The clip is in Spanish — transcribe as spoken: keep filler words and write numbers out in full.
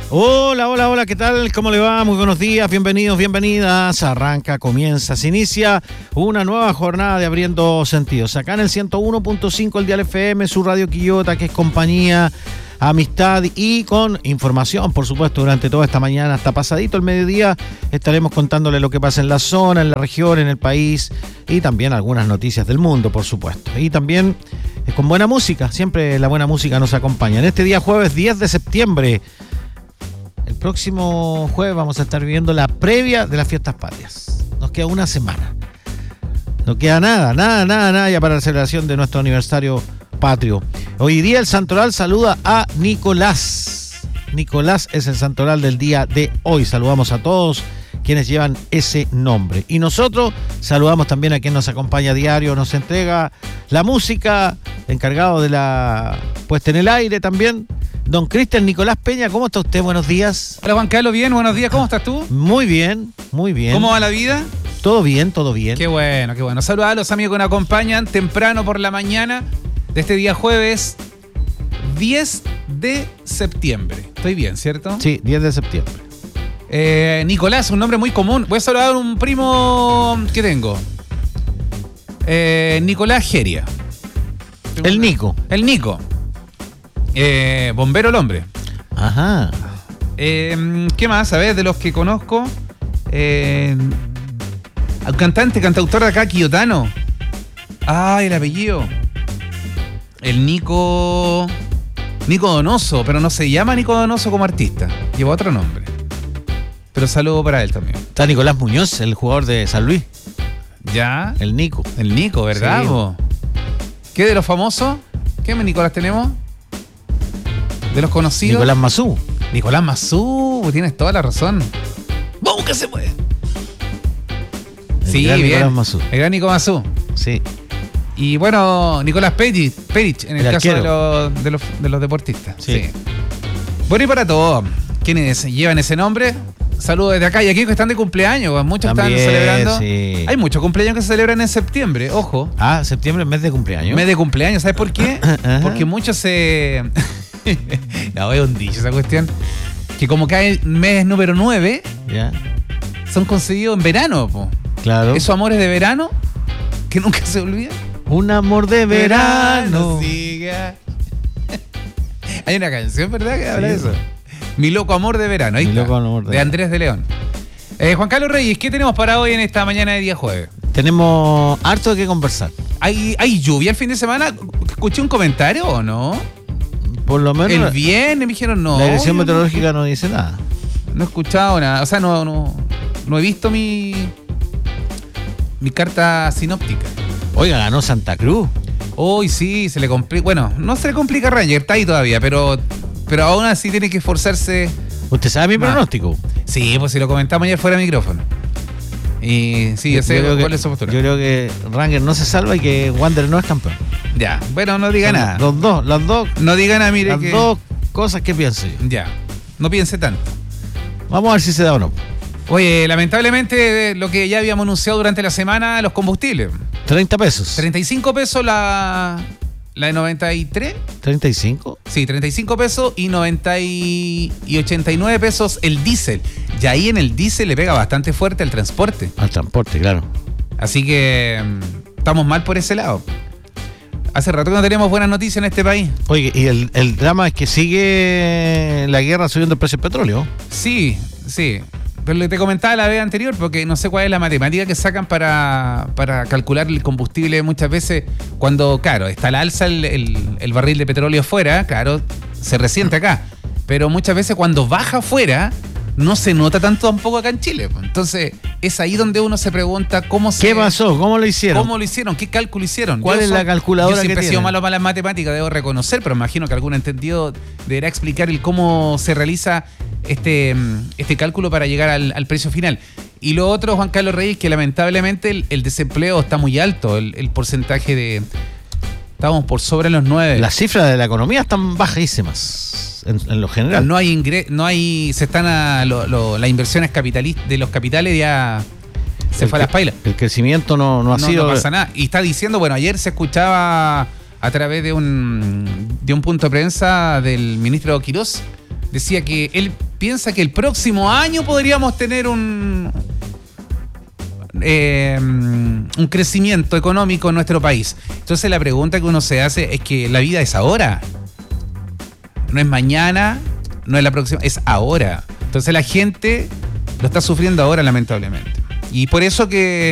Hola, hola, hola, ¿qué tal? ¿Cómo le va? Muy buenos días, bienvenidos, bienvenidas. Arranca, comienza, se inicia una nueva jornada de Abriendo Sentidos. Acá en el ciento uno punto cinco, el Dial F M, su radio Quillota, que es compañía, amistad y con información, por supuesto, durante toda esta mañana hasta pasadito el mediodía estaremos contándole lo que pasa en la zona, en la región, en el país y también algunas noticias del mundo, por supuesto. Y también eh, con buena música, siempre la buena música nos acompaña. En este día jueves diez de septiembre, el próximo jueves vamos a estar viviendo la previa de las fiestas patrias. Nos queda una semana. No queda nada, nada, nada, nada ya para la celebración de nuestro aniversario patrio. Hoy día el santoral saluda a Nicolás. Nicolás es el santoral del día de hoy. Saludamos a todos quienes llevan ese nombre. Y nosotros saludamos también a quien nos acompaña a diario, nos entrega la música, encargado de la puesta en el aire también. Don Cristian Nicolás Peña, ¿cómo está usted? Buenos días. Hola Juan Carlos, bien, buenos días, ¿cómo estás tú? Muy bien, muy bien. ¿Cómo va la vida? Todo bien, todo bien. Qué bueno, qué bueno. Saludos a los amigos que nos acompañan temprano por la mañana de este día jueves diez de septiembre. Estoy bien, ¿cierto? Sí, diez de septiembre. Eh, Nicolás, un nombre muy común. Voy a saludar a un primo que tengo. Eh, Nicolás Geria. El Nico. El Nico. Eh, bombero el hombre. Ajá. Eh, ¿Qué más? A ver, de los que conozco. Eh, al cantante, cantautor de acá, quillotano. Ay, el apellido. El Nico. Nico Donoso, pero no se llama Nico Donoso como artista. Lleva otro nombre. Pero saludo para él también. Está Nicolás Muñoz, el jugador de San Luis. ¿Ya? El Nico. El Nico, ¿verdad? Sí. ¿Qué de los famosos? ¿Qué Nicolás tenemos? De los conocidos. Nicolás Mazú. Nicolás Mazú, tienes toda la razón. ¡Vamos que se puede! El Sí, gran bien. Nicolás Mazú. El gran Nico Mazú. Sí. Y bueno, Nicolás Perich, Perich en el, El caso de arquero. los, de, los, de los deportistas. Sí. Sí. Bueno, y para todos quienes llevan ese nombre, saludos desde acá. Y aquí que están de cumpleaños, muchos También, están celebrando. sí. Hay muchos cumpleaños que se celebran en septiembre, ojo. Ah, septiembre es mes de cumpleaños. Mes de cumpleaños, ¿sabes por qué? Ajá. Porque muchos se... No, es un dicho esa cuestión. Que como cae el mes número nueve, Ya, son conseguidos en verano, po. claro. Esos amores de verano que nunca se olvidan. Un amor de verano. siga. Hay una canción, ¿verdad? Que habla Sí. de eso. Mi loco amor de verano. Ahí Mi está. loco amor de de verano. Andrés de León. Eh, Juan Carlos Reyes, ¿qué tenemos para hoy en esta mañana de día jueves? Tenemos harto de qué conversar. ¿Hay, hay lluvia el fin de semana? ¿Escuché un comentario o no? Por lo menos El viernes me dijeron no. la dirección yo meteorológica no dice nada. No, no he escuchado nada. O sea, no, no, no he visto mi, mi carta sinóptica. Oiga, ganó Santa Cruz. Hoy sí, se le complica. Bueno, no se le complica a Ranger, está ahí todavía, pero, pero aún así tiene que esforzarse. ¿Usted sabe mi Más. pronóstico? Sí, pues si lo comentamos ayer fuera de micrófono. Y sí, yo sé creo cuál que, es su postura. Yo creo que Ranger no se salva y que Wander no es campeón. Ya, bueno, no diga Son nada. Los dos, las dos, No diga nada, mire las que. dos cosas que pienso yo. Ya, no piense tanto. Vamos a ver si se da o no. Oye, lamentablemente lo que ya habíamos anunciado durante la semana, los combustibles. treinta pesos. treinta y cinco pesos la, la de noventa y tres. ¿treinta y cinco? Sí, treinta y cinco pesos y noventa y ochenta y nueve pesos el diésel. Y ahí en el diésel le pega bastante fuerte al transporte. Al transporte, claro. Así que mm, estamos mal por ese lado. Hace rato que no tenemos buenas noticias en este país. Oye, y el, el drama es que sigue la guerra subiendo el precio del petróleo. Sí, sí. Pero lo que te comentaba la vez anterior, porque no sé cuál es la matemática que sacan para, para calcular el combustible muchas veces cuando, claro, está la alza el, el, el barril de petróleo afuera, claro, se resiente acá. Pero muchas veces cuando baja afuera, no se nota tanto tampoco acá en Chile. Entonces, es ahí donde uno se pregunta cómo se... ¿Qué pasó? ¿Cómo lo hicieron? ¿Cómo lo hicieron? ¿Qué cálculo hicieron? ¿Cuál Yo es soy- la calculadora Yo siempre que he sido tienen? malo para las matemáticas, debo reconocer, pero me imagino que algún entendido deberá explicar el cómo se realiza este, mm, este cálculo para llegar al, al precio final. Y lo otro, Juan Carlos Reyes, que lamentablemente el, el desempleo está muy alto, el, el porcentaje de... Estamos por sobre los nueve. Las cifras de la economía están bajísimas en, en lo general. No hay ingresos, no hay... Se están a... Lo, lo- las inversiones capitalistas de los capitales ya... Se El fue a las cre- pailas. El crecimiento no, no ha No, sido... no pasa nada. Y está diciendo, bueno, ayer se escuchaba a través de un, de un punto de prensa del ministro Quirós, decía que él piensa que el próximo año podríamos tener un, eh, un crecimiento económico en nuestro país. Entonces la pregunta que uno se hace es que la vida es ahora. No es mañana, no es la próxima, es ahora. Entonces la gente lo está sufriendo ahora, lamentablemente. Y por eso que